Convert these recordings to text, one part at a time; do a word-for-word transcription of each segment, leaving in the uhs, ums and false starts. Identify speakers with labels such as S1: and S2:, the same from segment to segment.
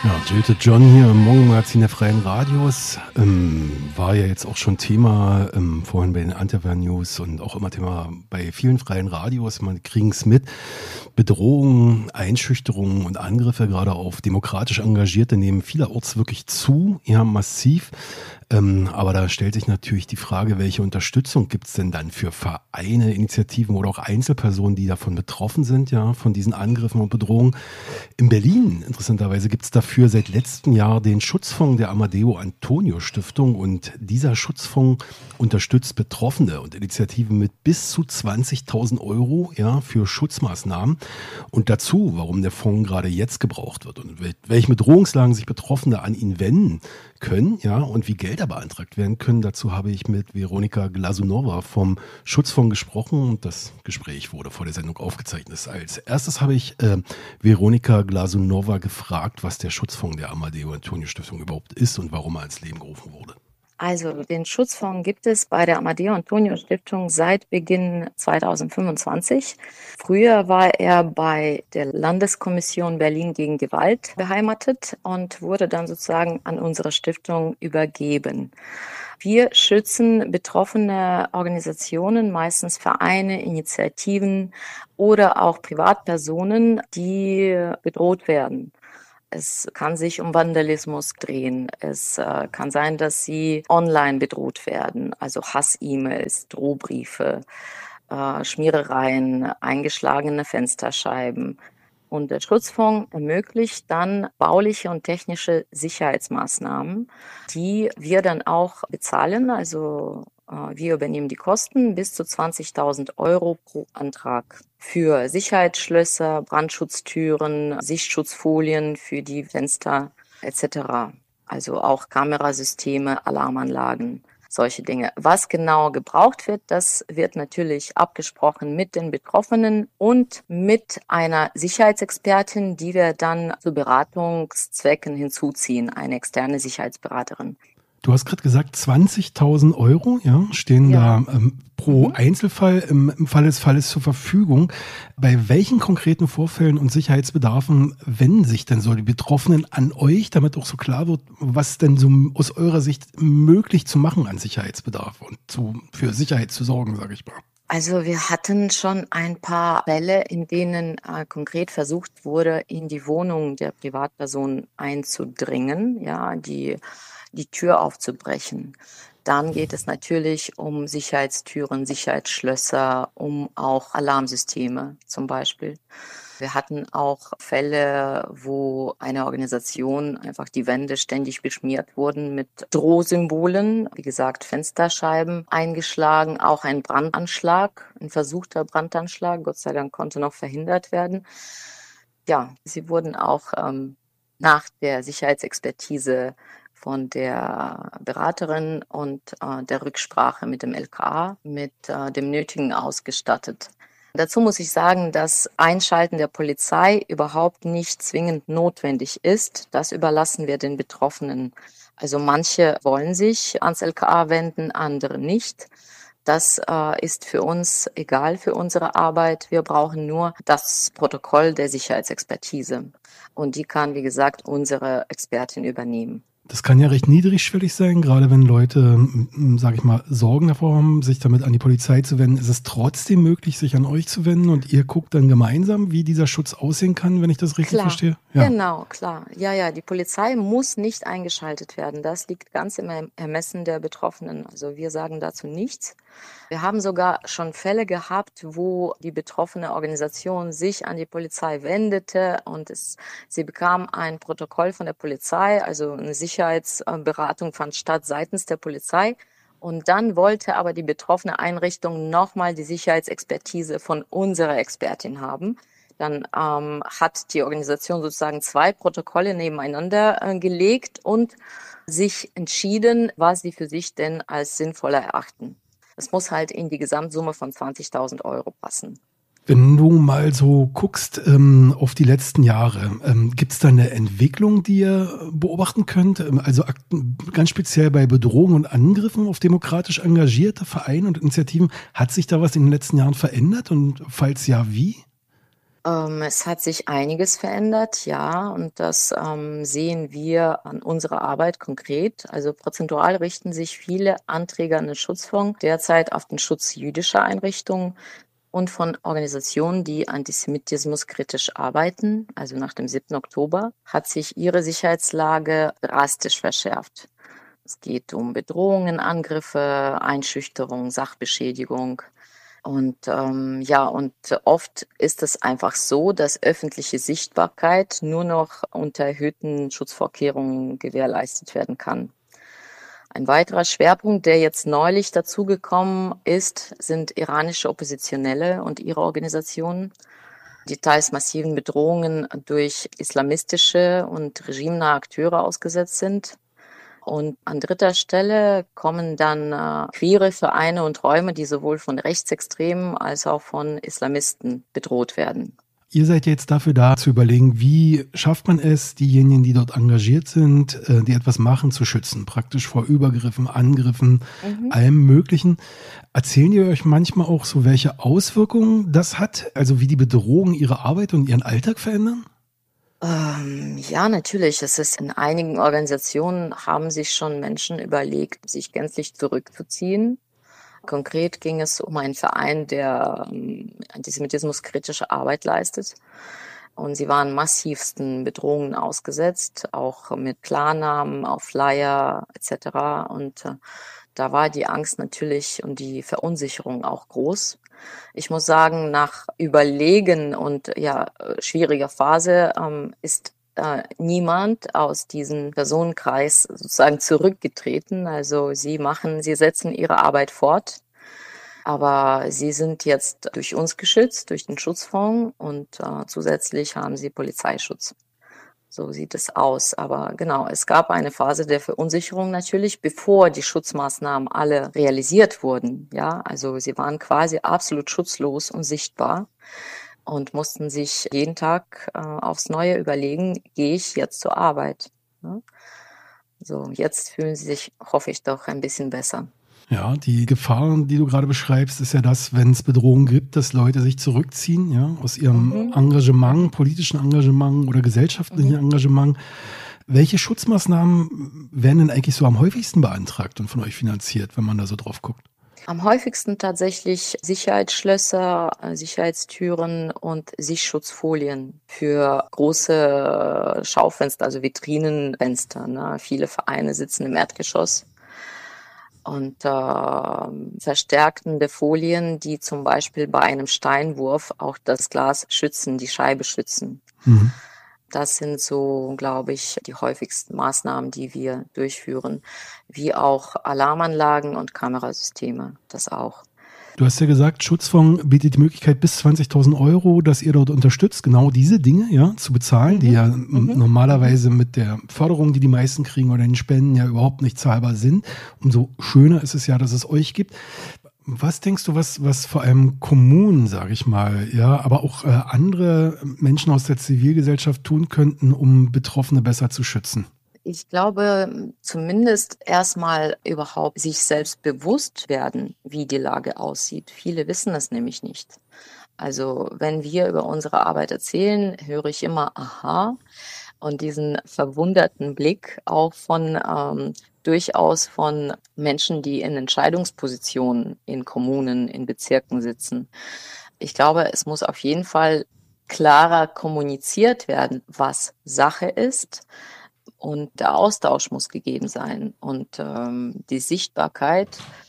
S1: Ja, Jilte John hier im Morgenmagazin der Freien Radios. Ähm, war ja jetzt auch schon Thema ähm, vorhin bei den Antwerpen News und auch immer Thema bei vielen freien Radios. Man kriegen es mit. Bedrohungen, Einschüchterungen und Angriffe gerade auf demokratisch Engagierte nehmen vielerorts wirklich zu, ja massiv. Ähm, aber da stellt sich natürlich die Frage, welche Unterstützung gibt es denn dann für Vereine, Initiativen oder auch Einzelpersonen, die davon betroffen sind, ja, von diesen Angriffen und Bedrohungen. In Berlin, interessanterweise, gibt es dafür seit letztem Jahr den Schutzfonds der Amadeo Antonio Stiftung und dieser Schutzfonds unterstützt Betroffene und Initiativen mit bis zu zwanzigtausend Euro, ja, für Schutzmaßnahmen. Und dazu, warum der Fonds gerade jetzt gebraucht wird und welche Bedrohungslagen sich Betroffene an ihn wenden können, ja, und wie Gelder beantragt werden können. Dazu habe ich mit Veronika Glasunova vom Schutzfonds gesprochen und das Gespräch wurde vor der Sendung aufgezeichnet. Als erstes habe ich äh, Veronika Glasunova gefragt, was der Schutzfonds der Amadeo Antonio Stiftung überhaupt ist und warum er ins Leben gerufen wurde.
S2: Also den Schutzfonds gibt es bei der Amadeo Antonio Stiftung seit Beginn zweitausendfünfundzwanzig. Früher war er bei der Landeskommission Berlin gegen Gewalt beheimatet und wurde dann sozusagen an unsere Stiftung übergeben. Wir schützen betroffene Organisationen, meistens Vereine, Initiativen oder auch Privatpersonen, die bedroht werden. Es kann sich um Vandalismus drehen. Es äh, kann sein, dass sie online bedroht werden, also Hass-E-Mails, Drohbriefe, äh, Schmierereien, eingeschlagene Fensterscheiben. Und der Schutzfonds ermöglicht dann bauliche und technische Sicherheitsmaßnahmen, die wir dann auch bezahlen. Also äh, wir übernehmen die Kosten bis zu zwanzigtausend Euro pro Antrag für Sicherheitsschlösser, Brandschutztüren, Sichtschutzfolien für die Fenster et cetera. Also auch Kamerasysteme, Alarmanlagen. Solche Dinge. Was genau gebraucht wird, das wird natürlich abgesprochen mit den Betroffenen und mit einer Sicherheitsexpertin, die wir dann zu Beratungszwecken hinzuziehen, eine externe Sicherheitsberaterin.
S1: Du hast gerade gesagt, zwanzigtausend Euro, ja, stehen ja. da ähm, pro mhm. Einzelfall im, im Fall des Falles zur Verfügung. Bei welchen konkreten Vorfällen und Sicherheitsbedarfen wenden sich denn so die Betroffenen an euch, damit auch so klar wird, was denn so aus eurer Sicht möglich zu machen an Sicherheitsbedarf und zu, für Sicherheit zu sorgen, sage ich mal?
S2: Also wir hatten schon ein paar Fälle, in denen äh, konkret versucht wurde, in die Wohnung der Privatperson einzudringen, ja, die die Tür aufzubrechen. Dann geht es natürlich um Sicherheitstüren, Sicherheitsschlösser, um auch Alarmsysteme zum Beispiel. Wir hatten auch Fälle, wo eine Organisation einfach die Wände ständig beschmiert wurden mit Drohsymbolen. Wie gesagt, Fensterscheiben eingeschlagen, auch ein Brandanschlag, ein versuchter Brandanschlag. Gott sei Dank konnte noch verhindert werden. Ja, sie wurden auch ähm, nach der Sicherheitsexpertise von der Beraterin und äh, der Rücksprache mit dem L K A mit äh, dem Nötigen ausgestattet. Dazu muss ich sagen, dass Einschalten der Polizei überhaupt nicht zwingend notwendig ist. Das überlassen wir den Betroffenen. Also manche wollen sich ans L K A wenden, andere nicht. Das äh, ist für uns egal für unsere Arbeit. Wir brauchen nur das Protokoll der Sicherheitsexpertise. Und die kann, wie gesagt, unsere Expertin übernehmen.
S1: Das kann ja recht niedrigschwellig sein, gerade wenn Leute, sage ich mal, Sorgen davor haben, sich damit an die Polizei zu wenden. Ist es trotzdem möglich, sich an euch zu wenden und ihr guckt dann gemeinsam, wie dieser Schutz aussehen kann, wenn ich das richtig
S2: klar.
S1: verstehe? Ja.
S2: Genau, klar. Ja, ja, die Polizei muss nicht eingeschaltet werden. Das liegt ganz im Ermessen der Betroffenen. Also wir sagen dazu nichts. Wir haben sogar schon Fälle gehabt, wo die betroffene Organisation sich an die Polizei wendete und es, sie bekam ein Protokoll von der Polizei, also eine Sicherheitsberatung fand statt seitens der Polizei. Und dann wollte aber die betroffene Einrichtung nochmal die Sicherheitsexpertise von unserer Expertin haben. Dann ähm, hat die Organisation sozusagen zwei Protokolle nebeneinander äh, gelegt und sich entschieden, was sie für sich denn als sinnvoller erachten. Es muss halt in die Gesamtsumme von zwanzigtausend Euro passen.
S1: Wenn du mal so guckst ähm, auf die letzten Jahre, ähm, gibt es da eine Entwicklung, die ihr beobachten könnt? Also ganz speziell bei Bedrohungen und Angriffen auf demokratisch engagierte Vereine und Initiativen. Hat sich da was in den letzten Jahren verändert und falls ja, wie?
S2: Ähm, es hat sich einiges verändert, ja, und das ähm, sehen wir an unserer Arbeit konkret. Also prozentual richten sich viele Anträge an den Schutzfonds derzeit auf den Schutz jüdischer Einrichtungen und von Organisationen, die antisemitismuskritisch arbeiten. Also nach dem siebten Oktober hat sich ihre Sicherheitslage drastisch verschärft. Es geht um Bedrohungen, Angriffe, Einschüchterung, Sachbeschädigung. Und ähm, ja, und oft ist es einfach so, dass öffentliche Sichtbarkeit nur noch unter erhöhten Schutzvorkehrungen gewährleistet werden kann. Ein weiterer Schwerpunkt, der jetzt neulich dazugekommen ist, sind iranische Oppositionelle und ihre Organisationen, die teils massiven Bedrohungen durch islamistische und regimenahe Akteure ausgesetzt sind. Und an dritter Stelle kommen dann äh, queere Vereine und Räume, die sowohl von Rechtsextremen als auch von Islamisten bedroht werden.
S1: Ihr seid jetzt dafür da, zu überlegen, wie schafft man es, diejenigen, die dort engagiert sind, äh, die etwas machen, zu schützen, praktisch vor Übergriffen, Angriffen, mhm. allem Möglichen. Erzählen die euch manchmal auch so, welche Auswirkungen das hat, also wie die Bedrohungen ihre Arbeit und ihren Alltag verändern?
S2: Ähm, ja, natürlich. Es ist in einigen Organisationen haben sich schon Menschen überlegt, sich gänzlich zurückzuziehen. Konkret ging es um einen Verein, der ähm, antisemitismuskritische Arbeit leistet. Und sie waren massivsten Bedrohungen ausgesetzt, auch mit Klarnamen auf Flyer et cetera. Und äh, da war die Angst natürlich und die Verunsicherung auch groß. Ich muss sagen, nach Überlegen und ja schwieriger Phase ähm, ist äh, niemand aus diesem Personenkreis sozusagen zurückgetreten. Also sie machen, sie setzen ihre Arbeit fort. Aber sie sind jetzt durch uns geschützt, durch den Schutzfonds und äh, zusätzlich haben sie Polizeischutz. So sieht es aus. Aber genau, es gab eine Phase der Verunsicherung natürlich, bevor die Schutzmaßnahmen alle realisiert wurden. Ja, also sie waren quasi absolut schutzlos und sichtbar und mussten sich jeden Tag äh, aufs Neue überlegen, gehe ich jetzt zur Arbeit? Ja? So, jetzt fühlen sie sich, hoffe ich, doch ein bisschen besser.
S1: Ja, die Gefahren, die du gerade beschreibst, ist ja das, wenn es Bedrohungen gibt, dass Leute sich zurückziehen, ja, aus ihrem mhm. Engagement, politischen Engagement oder gesellschaftlichen mhm. Engagement. Welche Schutzmaßnahmen werden denn eigentlich so am häufigsten beantragt und von euch finanziert, wenn man da so drauf guckt?
S2: Am häufigsten tatsächlich Sicherheitsschlösser, Sicherheitstüren und Sichtschutzfolien für große Schaufenster, also Vitrinenfenster. Ne? Viele Vereine sitzen im Erdgeschoss. Und äh, verstärkende Folien, die zum Beispiel bei einem Steinwurf auch das Glas schützen, die Scheibe schützen. Mhm. Das sind so, glaube ich, die häufigsten Maßnahmen, die wir durchführen, wie auch Alarmanlagen und Kamerasysteme, das auch.
S1: Du hast ja gesagt, Schutzfonds bietet die Möglichkeit bis zwanzigtausend Euro, dass ihr dort unterstützt, genau diese Dinge ja zu bezahlen, mhm. die ja mhm. normalerweise mit der Förderung, die die meisten kriegen oder den Spenden ja überhaupt nicht zahlbar sind. Umso schöner ist es ja, dass es euch gibt. Was denkst du, was, was vor allem Kommunen, sage ich mal, ja, aber auch äh, andere Menschen aus der Zivilgesellschaft tun könnten, um Betroffene besser zu schützen?
S2: Ich glaube, zumindest erstmal überhaupt sich selbst bewusst werden, wie die Lage aussieht. Viele wissen es nämlich nicht. Also wenn wir über unsere Arbeit erzählen, höre ich immer aha und diesen verwunderten Blick auch von ähm, durchaus von Menschen, die in Entscheidungspositionen in Kommunen, in Bezirken sitzen. Ich glaube, es muss auf jeden Fall klarer kommuniziert werden, was Sache ist. Und der Austausch muss gegeben sein. Und ähm, die Sichtbarkeit,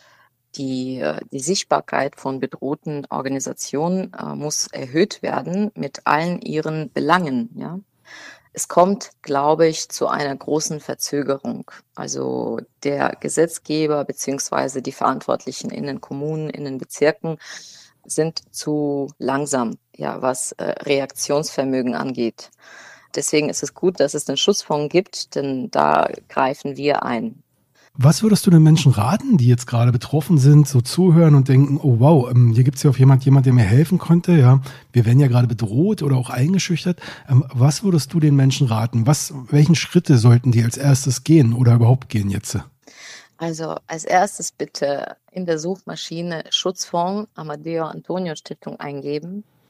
S2: die, die Sichtbarkeit von bedrohten Organisationen äh, muss erhöht werden mit allen ihren Belangen. Ja? Es kommt, glaube ich, zu einer großen Verzögerung. Also der Gesetzgeber beziehungsweise die Verantwortlichen in den Kommunen, in den Bezirken sind zu langsam, ja, was äh, Reaktionsvermögen angeht. Deswegen ist es gut, dass es den Schutzfonds gibt, denn da greifen wir ein.
S1: Was würdest du den Menschen raten, die jetzt gerade betroffen sind, so zuhören und denken, oh wow, hier gibt es ja auf jemand, jemand, der mir helfen konnte, ja, wir werden ja gerade bedroht oder auch eingeschüchtert. Was würdest du den Menschen raten? Was, welchen Schritte sollten die als erstes gehen oder überhaupt gehen jetzt?
S2: Also als erstes bitte in der Suchmaschine Schutzfonds Amadeo Antonio Stiftung eingeben.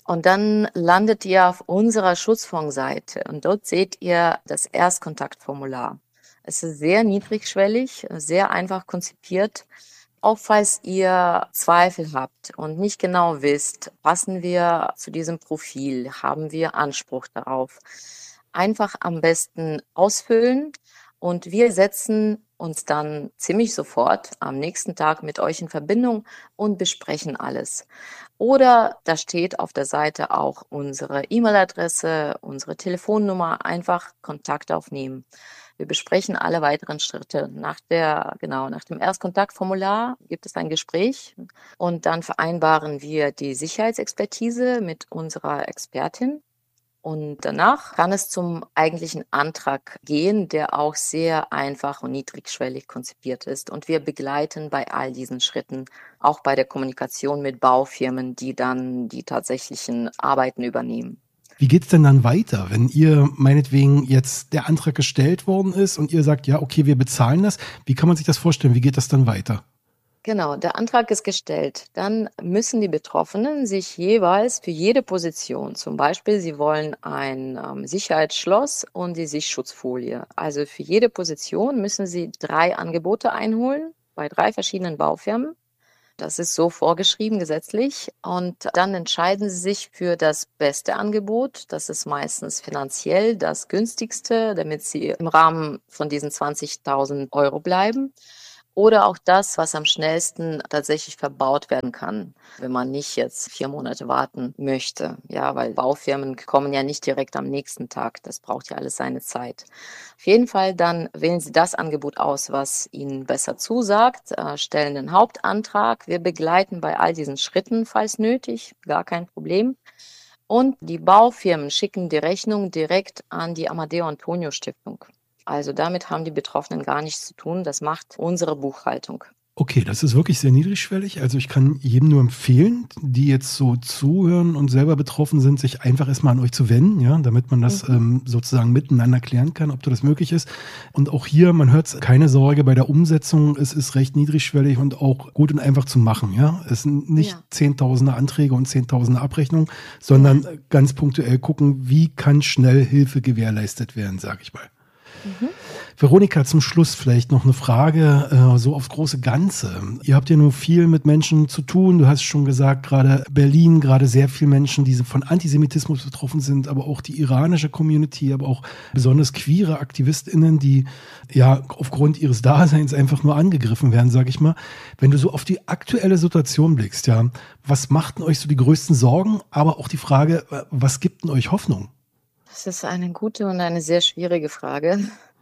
S2: Und dann landet ihr auf unserer Schutzfondsseite und dort seht ihr das Erstkontaktformular. Es ist sehr niedrigschwellig, sehr einfach konzipiert. Auch falls ihr Zweifel habt und nicht genau wisst, passen wir zu diesem Profil, haben wir Anspruch darauf, einfach am besten ausfüllen und wir setzen uns dann ziemlich sofort am nächsten Tag mit euch in Verbindung und besprechen alles. Oder da steht auf der Seite auch unsere E-Mail-Adresse, unsere Telefonnummer, einfach Kontakt aufnehmen. Wir besprechen alle weiteren Schritte. Nach der, genau, nach dem Erstkontaktformular gibt es ein Gespräch und dann vereinbaren wir die Sicherheitsexpertise mit unserer Expertin. Und danach kann es zum eigentlichen Antrag gehen, der auch sehr einfach und niedrigschwellig konzipiert ist. Und wir begleiten bei all diesen Schritten, auch bei der Kommunikation mit Baufirmen, die dann die tatsächlichen Arbeiten übernehmen.
S1: Wie geht's denn dann weiter, wenn ihr meinetwegen jetzt der Antrag gestellt worden ist und ihr sagt, ja, okay, wir bezahlen das? Wie kann man sich das vorstellen? Wie geht das dann weiter?
S2: Genau, der Antrag ist gestellt. Dann müssen die Betroffenen sich jeweils für jede Position, zum Beispiel, sie wollen ein ähm, Sicherheitsschloss und die Sichtsschutzfolie. Also für jede Position müssen sie drei Angebote einholen bei drei verschiedenen Baufirmen. Das ist so vorgeschrieben gesetzlich. Und dann entscheiden sie sich für das beste Angebot. Das ist meistens finanziell das günstigste, damit sie im Rahmen von diesen zwanzigtausend Euro bleiben. Oder auch das, was am schnellsten tatsächlich verbaut werden kann, wenn man nicht jetzt vier Monate warten möchte. Ja, weil Baufirmen kommen ja nicht direkt am nächsten Tag. Das braucht ja alles seine Zeit. Auf jeden Fall dann wählen Sie das Angebot aus, was Ihnen besser zusagt, äh, stellen den Hauptantrag. Wir begleiten bei all diesen Schritten, falls nötig, gar kein Problem. Und die Baufirmen schicken die Rechnung direkt an die Amadeo Antonio Stiftung. Also damit haben die Betroffenen gar nichts zu tun. Das macht unsere Buchhaltung.
S1: Okay, das ist wirklich sehr niedrigschwellig. Also ich kann jedem nur empfehlen, die jetzt so zuhören und selber betroffen sind, sich einfach erstmal an euch zu wenden, ja, damit man das mhm. ähm, sozusagen miteinander klären kann, ob das möglich ist. Und auch hier, man hört keine Sorge bei der Umsetzung, es ist recht niedrigschwellig und auch gut und einfach zu machen, ja. Es sind nicht ja. zehntausende Anträge und zehntausende Abrechnungen, sondern mhm. ganz punktuell gucken, wie kann schnell Hilfe gewährleistet werden, sage ich mal. Mhm. Veronika, zum Schluss vielleicht noch eine Frage, äh, so aufs große Ganze. Ihr habt ja nur viel mit Menschen zu tun. Du hast schon gesagt, gerade Berlin, gerade sehr viele Menschen, die von Antisemitismus betroffen sind, aber auch die iranische Community, aber auch besonders queere AktivistInnen, die ja aufgrund ihres Daseins einfach nur angegriffen werden, sage ich mal. Wenn du so auf die aktuelle Situation blickst, ja, was macht denn euch so die größten Sorgen, aber auch die Frage, was gibt denn euch Hoffnung?
S2: Das ist eine gute und eine sehr schwierige Frage.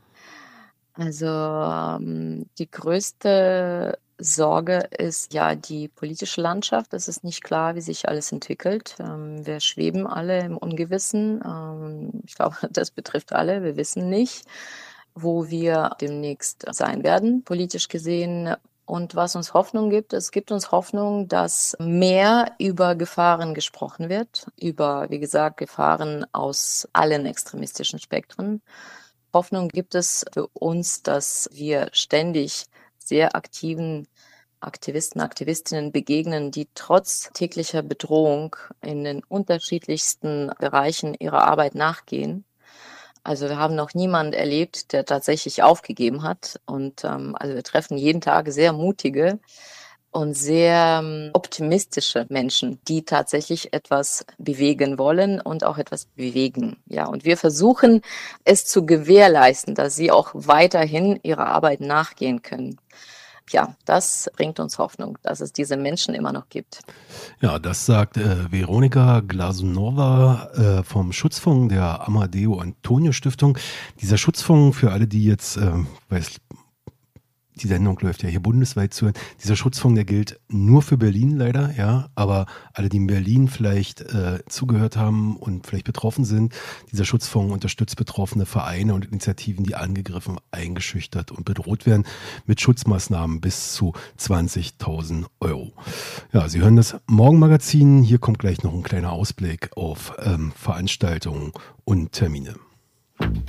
S2: Also ähm, die größte Sorge ist ja die politische Landschaft. Es ist nicht klar, wie sich alles entwickelt. Ähm, wir schweben alle im Ungewissen. Ähm, ich glaube, das betrifft alle. Wir wissen nicht, wo wir demnächst sein werden, politisch gesehen. Und was uns Hoffnung gibt, es gibt uns Hoffnung, dass mehr über Gefahren gesprochen wird, über, wie gesagt, Gefahren aus allen extremistischen Spektren. Hoffnung gibt es für uns, dass wir ständig sehr aktiven Aktivisten, Aktivistinnen begegnen, die trotz täglicher Bedrohung in den unterschiedlichsten Bereichen ihrer Arbeit nachgehen. Also wir haben noch niemanden erlebt, der tatsächlich aufgegeben hat. Und ähm, also wir treffen jeden Tag sehr mutige und sehr ähm, optimistische Menschen, die tatsächlich etwas bewegen wollen und auch etwas bewegen. Ja, und wir versuchen es zu gewährleisten, dass sie auch weiterhin ihrer Arbeit nachgehen können. Ja, das bringt uns Hoffnung, dass es diese Menschen immer noch gibt.
S1: Ja, das sagt äh, Veronika Glasunova äh, vom Schutzfonds der Amadeo Antonio Stiftung. Dieser Schutzfonds, für alle, die jetzt, äh, weiß, die Sendung läuft ja hier bundesweit zu hören. Dieser Schutzfonds, der gilt nur für Berlin leider, ja, aber alle, die in Berlin vielleicht äh, zugehört haben und vielleicht betroffen sind, dieser Schutzfonds unterstützt betroffene Vereine und Initiativen, die angegriffen, eingeschüchtert und bedroht werden mit Schutzmaßnahmen bis zu zwanzigtausend Euro. Ja, Sie hören das Morgenmagazin. Hier kommt gleich noch ein kleiner Ausblick auf ähm, Veranstaltungen und Termine.